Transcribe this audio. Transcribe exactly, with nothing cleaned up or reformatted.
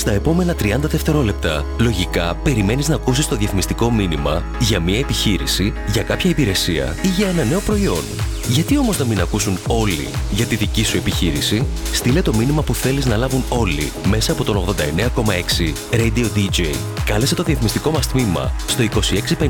Στα επόμενα τριάντα δευτερόλεπτα, λογικά περιμένεις να ακούσεις το διαφημιστικό μήνυμα για μια επιχείρηση, για κάποια υπηρεσία ή για ένα νέο προϊόν. Γιατί όμως να μην ακούσουν όλοι για τη δική σου επιχείρηση? Στείλε το μήνυμα που θέλεις να λάβουν όλοι μέσα από τον ογδόντα εννέα κόμμα έξι Radio ντι τζέι. Κάλεσε το διαφημιστικό μας τμήμα στο είκοσι έξι